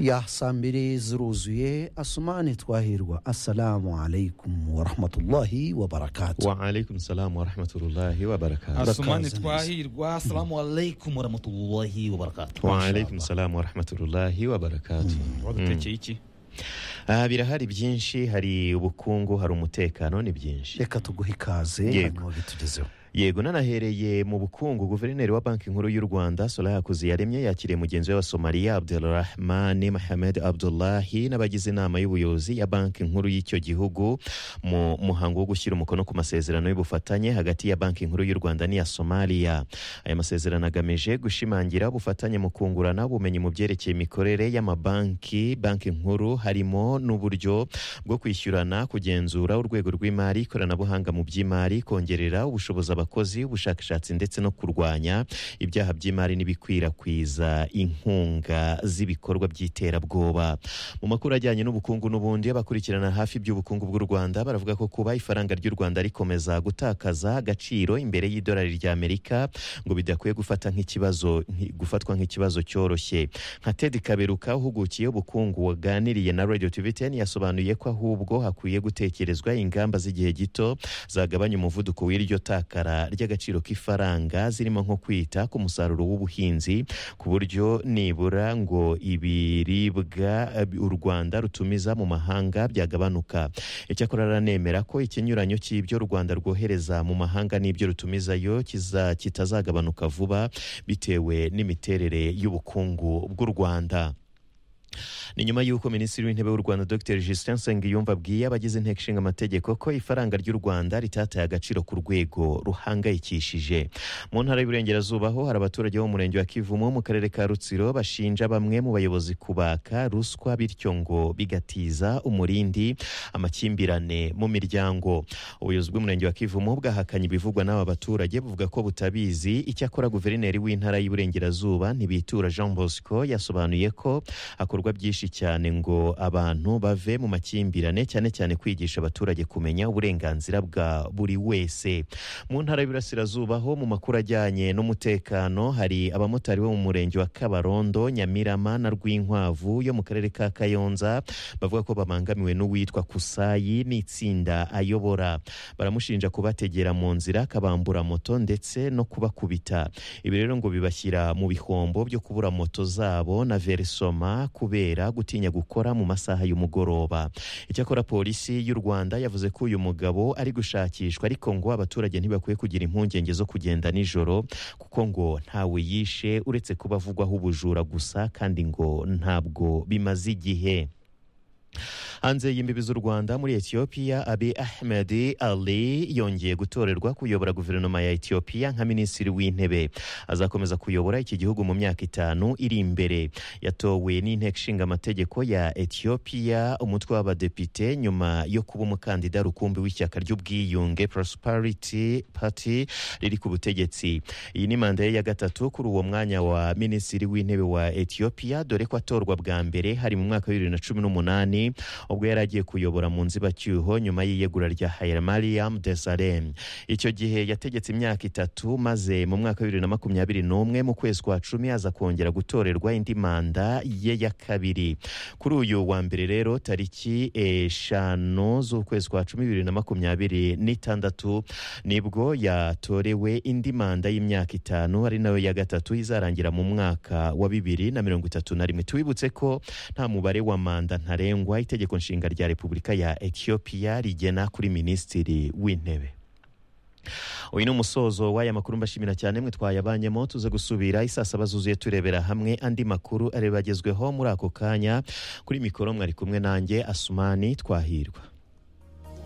ya saa mbiri ziruzuye. Asumani Twahirwa, assalamu alaikum wa rahmatullahi wa barakatuh. Wa alaikum salam wa rahmatullahi wa barakatuh. Asumani Twahirwa, assalamu alaikum wa rahmatullahi wa barakatuh. Wa alaikum salam wa rahmatullahi wa barakatuh. Wadutekeye iki? Birahari byinshi, hari ubukungu, hari umutekano, ni byinshi. Reka tuguhe ikaze hano bitugezeho. Yego, nanahereye mu bukungu. Guverineri wa Banki Nkuru y'u Rwanda Sola Hakuziyaremye yakiriye mugenzi we wa Somalia Abdelrahman Mohamed Abdullahi n'abagize inama y'ubuyobozi ya Banki Nkuru y'icyo gihugu mu muhango wo gushyira umukono ku masezerano y'ubufatanye hagati ya Banki Nkuru y'u Rwanda n'iya Somalia. Aya masezerano agamije gushimangira ubufatanye mu kungurana ubumenyi mu byerekeye imikorere y'amabanki, Banki Nkuru, harimo n'uburyo bwo kwishyurana, kugenzura urwego rw'imari, ikoranabuhanga mu by'imari, kongerera ubushobozi abakozi, ubushakashatsi ndetse no kurwanya ibyaha by'imari n'ibikwirakwiza inkunga z'ibikorwa by'iterabwoba. Mu makuru ajyanye n'ubukungu n'ubundi, abakurikirana hafi by'ubukungu bw'u Rwanda baravuga ko kuba ifaranga ry'u Rwanda rikomeza gutakaza agaciro imbere y'idolari ry'Amerika ngo bidakwiye gufatwa nk'ikibazo cyoroshye. Nka Ted Kaberuka uhugukiye ubukungu waganiriye na Radio TV10 yasobanuye ko ahubwo hakwiye gutekerezwa ingamba z'igihe gito zagabanya umuvuduko w'iryo takara ry'agaciro k'ifaranga, zirimo nko kwita ku musaruro w'ubuhinzi ku buryo nibura ngo ibiribwa u Rwanda rutumiza mu mahanga byagabanuka. Icyakora aranemera ko ikinyuranyo cy'ibyo u Rwanda rwohereza mu mahanga n'ibyo rutumizayo kitazagabanuka vuba bitewe n'imiterere y'ubukungu bw'u Rwanda. Ni nyuma y'uko Minisitiri w'Intebe w'u Rwanda Dr Justin Nsengiyumva abwiye abagize inteko ishinga amategeko ko ifaranga ry'u Rwanda ritataye agaciro ku rwego ruhangayikishije. Mu ntara y'Iburengerazuba ho hari abaturage bo mu murenge wa Kivumu mu karere ka Rutsiro bashinja bamwe mu bayobozi kubaka ruswa, bityo ngo bigatiza umurindi amakimbirane mu miryango. Ubuyobozi bw'umurenge wa Kivumu bwahakanye ibivugwa n'aba baturage, buvuga ko butabizi. Icyakora guverineri w'intara y'Iburengerazuba Ntibitura Jean Bosco yasobanuye ko hakorwa byinshi cyane ngo abantu bave mu makimbirane, cyane cyane kwigisha abaturage kumenya uburenganzira bwa buri wese. Mu ntara y'Iburasirazuba ho mu makuru ajyanye n'umutekano, hari abamotari bo mu murenge wa Kabarondo, Nyamirama na Rwinkwavu yo mu karere ka Kayonza bavuga ko babangamiwe n'uwitwa Kusayi n'itsinda ayobora. Baramushinja kubategera mu nzira, akabambura moto ndetse no kubakubita. Ibi rero ngo bibashyira mu bihombo byo kubura moto zabo na versoma kubera gutinya gukora mu masaha y'umugoroba. Icyakora polisi y'u Rwanda yavuze ko uyu mugabo ari gushakishwa, ariko ngo abaturage ntibakwiye kugira impungenge zo kugenda nijoro kuko ngo ntawe yishe uretse kuba avugwaho ubujura gusa, kandi ngo ntabwo bimaze igihe. Hanze y'imbibi z'u Rwanda, muri Ethiopia, Abiy Ahmed Ali yongeye gutorerwa kuyobora guverinoma ya Ethiopia nka minisitiri w'intebe. Azakomeza kuyobora iki gihugu mu myaka 5 iri imbere. Yatowe n'inteko ishinga amategeko ya Ethiopia, umutwe w'abadepite, nyuma yo kuba umukandida rukumbi w'ishyaka ry'ubwiyunge Prosperity Party riri ku butegetsi. Iyi ni manda ya gatatu kuri uwo mwanya wa minisitiri w'intebe wa Ethiopia, dore ko atorwa bwa mbere hari mu mwaka wa 2018 ubwo yari agiye kuyobora mu nzibacyuho nyuma y'iyegura rya Hailemariam Desalegn. Icyo gihe yategetse imyaka 3, maze mu mwaka wa 2021 mu kwezi kwa 10 aza kongera gutorerwa indi manda ye ya kabiri. Kuri uyu wa mbere rero tariki 5 z'ukwezi kwa 10 2026 nibwo yatorewe indi manda y'imyaka 5, ari nayo ya gatatu izarangira mu mwaka wa 2031. Twibutse ko nta mubare wa manda ntarengwa itegeko nshinga rya Repubulika ya Ethiopia rigena kuri minisitiri w'intebe. Uyu ni umusozo w'aya makuru, mbashimira cyane mwe twayabanyemo. Tuze gusubira isaa 7 zuzuye turebera hamwe andi makuru arebagezweho muri ako kanya. Kuri mikoro mwari kumwe nanjye Asumani Twahirwa.